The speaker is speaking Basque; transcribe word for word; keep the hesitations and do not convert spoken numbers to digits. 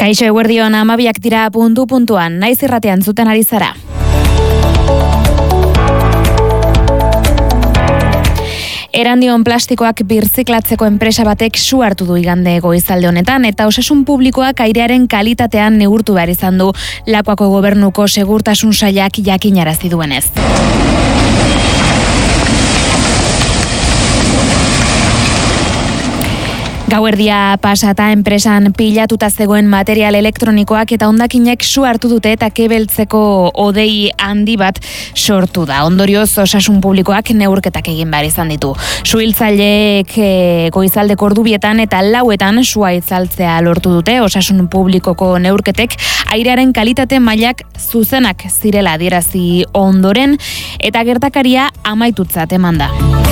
Kaixo eguerdion amabiak dira puntu puntuan, naiz irratean zuten ari zara. Erandion plastikoak birziklatzeko enpresa batek su hartu du igande goizalde honetan eta osasun publikoak airearen kalitatean neurtu behar izan du Lakuako gobernuko segurtasun sailak jakinarazi duenez. Gauerdia pasata enpresan pilatuta zegoen material elektronikoak eta hondakinek su hartu dute eta kebeltzeko odei handi bat sortu da. Ondorioz osasun publikoak neurketak egin behar izan ditu. Suhiltzaileek e, goizaldeko ordubietan eta lauetan sua itzaltzea lortu dute osasun publikoko neurketek airearen kalitate mailak zuzenak zirela adierazi ondoren eta gertakaria amaitutzat eman da.